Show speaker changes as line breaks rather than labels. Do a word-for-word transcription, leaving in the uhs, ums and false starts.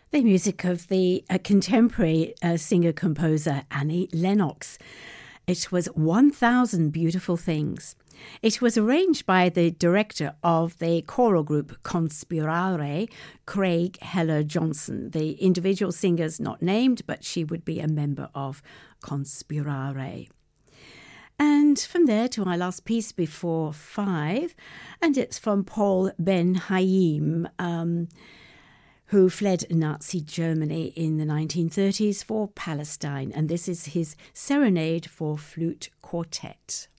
The music of the uh, contemporary uh, singer-composer Annie Lennox. It was one thousand Beautiful Things. It was arranged by the director of the choral group Conspirare, Craig Heller Johnson. The individual singer's not named, but she would be a member of Conspirare. And from there to our last piece before five, and it's from Paul Ben Haim, um, who fled Nazi Germany in the nineteen thirties for Palestine. And this is his Serenade for Flute Quartet.